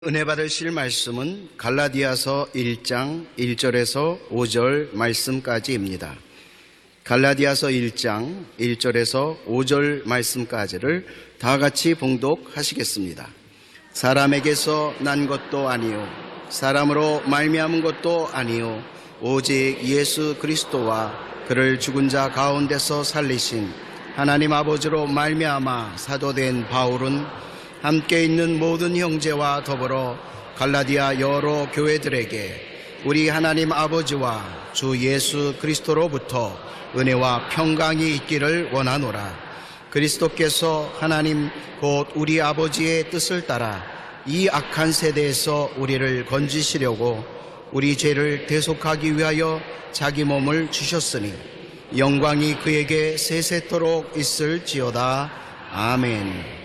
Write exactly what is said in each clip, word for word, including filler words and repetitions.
은혜 받으실 말씀은 갈라디아서 일 장 일 절에서 오 절 말씀까지입니다. 갈라디아서 일 장 일 절에서 오 절 말씀까지를 다 같이 봉독하시겠습니다. 사람에게서 난 것도 아니요 사람으로 말미암은 것도 아니요 오직 예수 그리스도와 그를 죽은 자 가운데서 살리신 하나님 아버지로 말미암아 사도된 바울은 함께 있는 모든 형제와 더불어 갈라디아 여러 교회들에게 우리 하나님 아버지와 주 예수 그리스도로부터 은혜와 평강이 있기를 원하노라. 그리스도께서 하나님 곧 우리 아버지의 뜻을 따라 이 악한 세대에서 우리를 건지시려고 우리 죄를 대속하기 위하여 자기 몸을 주셨으니 영광이 그에게 세세토록 있을지어다. 아멘.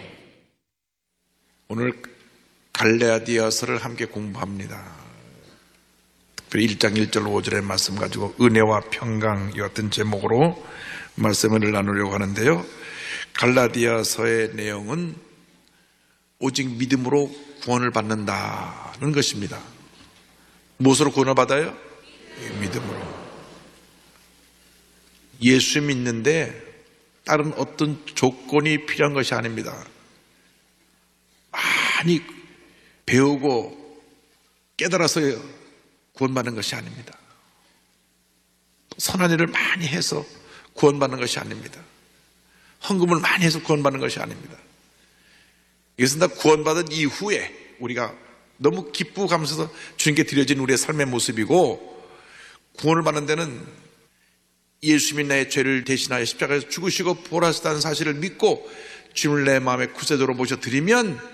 오늘 갈라디아서를 함께 공부합니다. 특별히 일 장 일 절 오 절의 말씀 가지고 은혜와 평강 이 같은 제목으로 말씀을 나누려고 하는데요. 갈라디아서의 내용은 오직 믿음으로 구원을 받는다는 것입니다. 무엇으로 구원을 받아요? 믿음으로. 예수 믿는데 다른 어떤 조건이 필요한 것이 아닙니다. 많이 배우고 깨달아서 구원받는 것이 아닙니다. 선한 일을 많이 해서 구원받는 것이 아닙니다. 헌금을 많이 해서 구원받는 것이 아닙니다. 이것은 다 구원받은 이후에 우리가 너무 기쁘고 감사해서 주님께 드려진 우리의 삶의 모습이고, 구원을 받는 데는 예수님이 나의 죄를 대신하여 십자가에서 죽으시고 부활하셨다는 사실을 믿고 주님을 내 마음의 구세주로 모셔드리면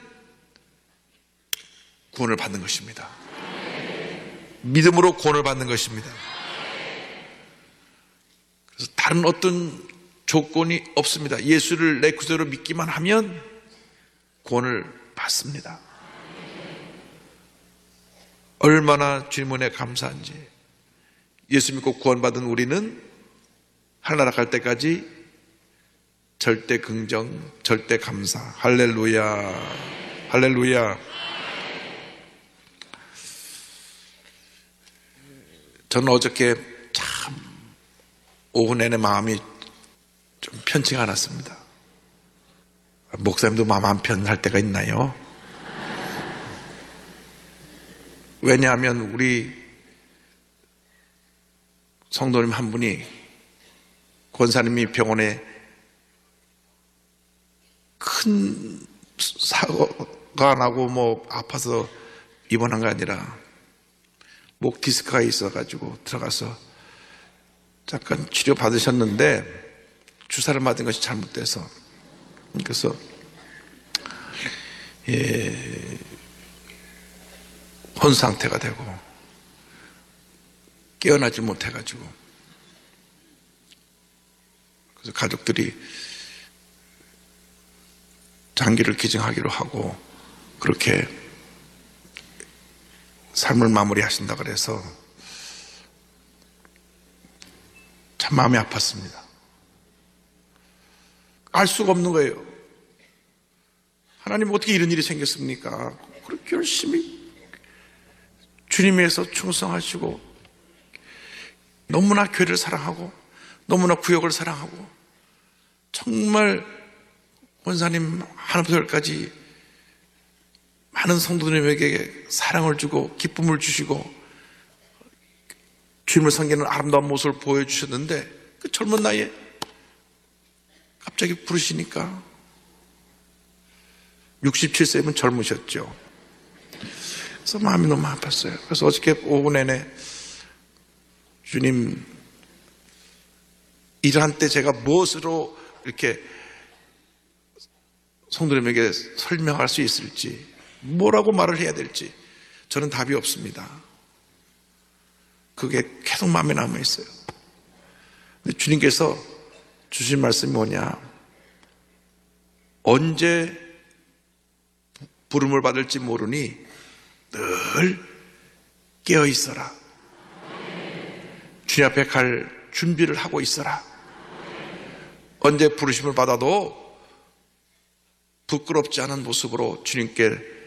구원을 받는 것입니다. 믿음으로 구원을 받는 것입니다. 그래서 다른 어떤 조건이 없습니다. 예수를 내 구세주로 믿기만 하면 구원을 받습니다. 얼마나 주님 은혜에 감사한지. 예수 믿고 구원받은 우리는 하늘나라 갈 때까지 절대 긍정, 절대 감사. 할렐루야, 할렐루야. 저는 어저께 참 오후 내내 마음이 좀 편치가 않았습니다. 목사님도 마음 한편 할 때가 있나요? 왜냐하면 우리 성도님 한 분이, 권사님이 병원에 큰 사고가 나고 뭐 아파서 입원한 게 아니라 목 디스크가 있어가지고 들어가서 잠깐 치료 받으셨는데 주사를 맞은 것이 잘못돼서, 그래서 예, 혼 상태가 되고 깨어나지 못해가지고, 그래서 가족들이 장기를 기증하기로 하고 그렇게 삶을 마무리하신다 그래서 참 마음이 아팠습니다. 알 수가 없는 거예요. 하나님 어떻게 이런 일이 생겼습니까? 그렇게 열심히 주님 위해서 충성하시고 너무나 교회를 사랑하고 너무나 구역을 사랑하고 정말 권사님 하나부터 열까지 많은 성도님에게 사랑을 주고 기쁨을 주시고 주님을 섬기는 아름다운 모습을 보여주셨는데, 그 젊은 나이에 갑자기 부르시니까 육십칠 세면 젊으셨죠. 그래서 마음이 너무 아팠어요. 그래서 어저께 오후 내내 주님, 일할 때 제가 무엇으로 이렇게 성도님에게 설명할 수 있을지, 뭐라고 말을 해야 될지 저는 답이 없습니다. 그게 계속 마음에 남아있어요. 근데 주님께서 주신 말씀이 뭐냐, 언제 부름을 받을지 모르니 늘 깨어있어라. 주님 앞에 갈 준비를 하고 있어라. 언제 부르심을 받아도 부끄럽지 않은 모습으로 주님께